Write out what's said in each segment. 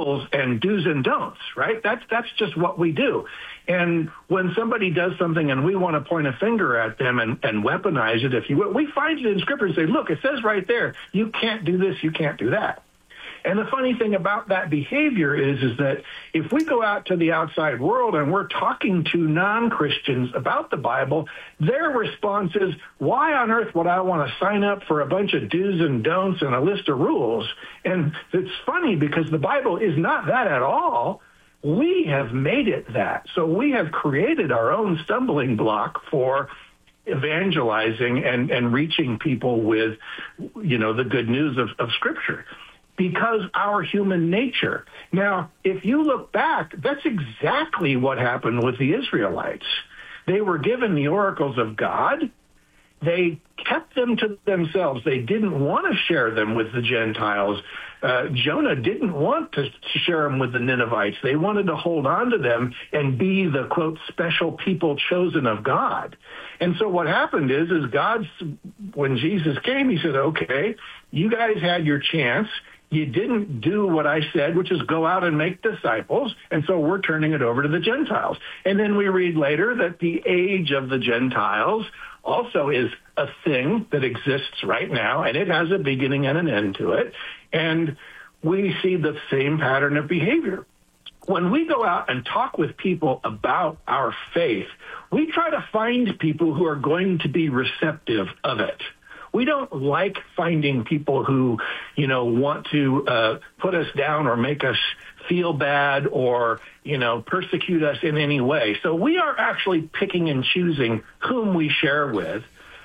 rules and do's and don'ts, right? That's just what we do. And when somebody does something and we want to point a finger at them and weaponize it, if you will, we find it in Scripture and say, look, it says right there, you can't do this, you can't do that. And the funny thing about that behavior is that if we go out to the outside world and we're talking to non-Christians about the Bible, their response is, why on earth would I want to sign up for a bunch of do's and don'ts and a list of rules? And it's funny because the Bible is not that at all. We have made it that. So we have created our own stumbling block for evangelizing and reaching people with, the good news of Scripture. Because our human nature. Now, if you look back, that's exactly what happened with the Israelites. They were given the oracles of God. They kept them to themselves. They didn't want to share them with the Gentiles. Jonah didn't want to share them with the Ninevites. They wanted to hold on to them and be the, quote, special people chosen of God. And so what happened is God, when Jesus came, he said, okay, you guys had your chance. You didn't do what I said, which is go out and make disciples, and so we're turning it over to the Gentiles. And then we read later that the age of the Gentiles also is a thing that exists right now, and it has a beginning and an end to it. And we see the same pattern of behavior. When we go out and talk with people about our faith, we try to find people who are going to be receptive of it. We don't like finding people who, want to put us down or make us feel bad or, persecute us in any way. So we are actually picking and choosing whom we share with.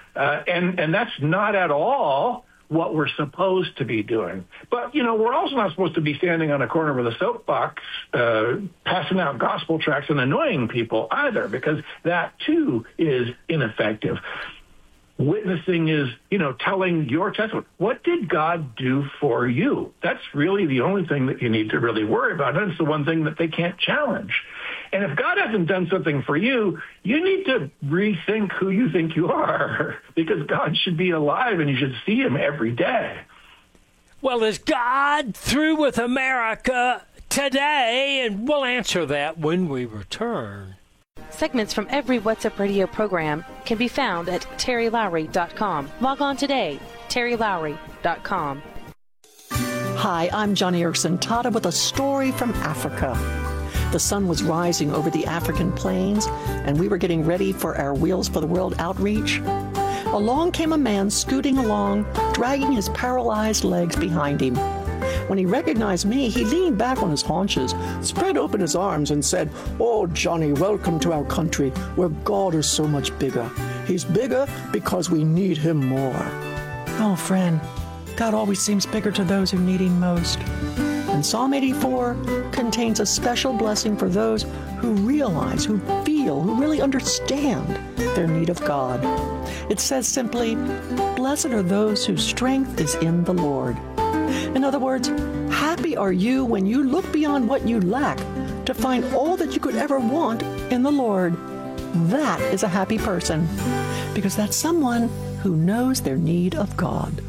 And that's not at all what we're supposed to be doing. But, we're also not supposed to be standing on a corner with a soapbox, passing out gospel tracts and annoying people either, because that too is ineffective. Witnessing is, telling your testimony. What did God do for you? That's really the only thing that you need to really worry about. And it's the one thing that they can't challenge. And if God hasn't done something for you, you need to rethink who you think you are, because God should be alive and you should see him every day. Well, is God through with America today? And we'll answer that when we return. Segments from every What's Up Radio program can be found at TerryLowry.com. Log on today, TerryLowry.com. Hi, I'm Johnny Erickson Tata with a story from Africa. The sun was rising over the African plains, and we were getting ready for our Wheels for the World outreach. Along came a man scooting along, dragging his paralyzed legs behind him. When he recognized me, he leaned back on his haunches, spread open his arms, and said, "Oh, Johnny, welcome to our country, where God is so much bigger. He's bigger because we need him more." Oh, friend, God always seems bigger to those who need him most. And Psalm 84 contains a special blessing for those who realize, who feel, who really understand their need of God. It says simply, "Blessed are those whose strength is in the Lord." In other words, happy are you when you look beyond what you lack to find all that you could ever want in the Lord. That is a happy person, because that's someone who knows their need of God.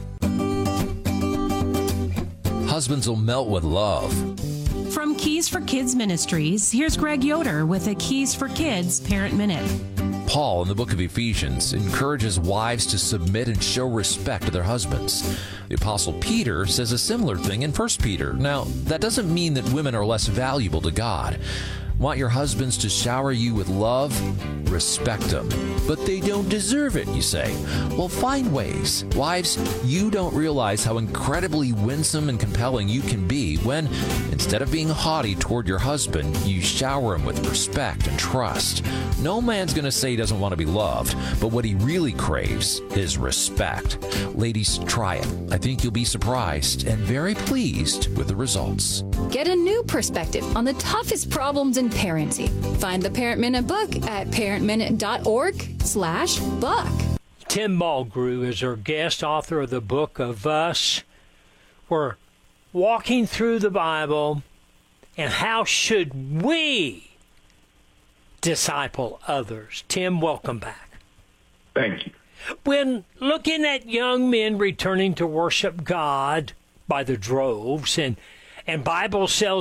Husbands will melt with love. From Keys for Kids Ministries, here's Greg Yoder with a Keys for Kids Parent Minute. Paul, in the book of Ephesians, encourages wives to submit and show respect to their husbands. The Apostle Peter says a similar thing in 1 Peter. Now, that doesn't mean that women are less valuable to God. Want your husbands to shower you with love? Respect them. But they don't deserve it, you say. Well, find ways. Wives, you don't realize how incredibly winsome and compelling you can be when, instead of being haughty toward your husband, you shower him with respect and trust. No man's going to say he doesn't want to be loved, but what he really craves is respect. Ladies, try it. I think you'll be surprised and very pleased with the results. Get a new perspective on the toughest problems in parenting. Find the Parent Minute book at parentminute.org/book. Tim Mulgrew is our guest author of the book of Us. We're walking through the Bible, and how should we disciple others? Tim, welcome back. Thank you. When looking at young men returning to worship God by the droves, and Bible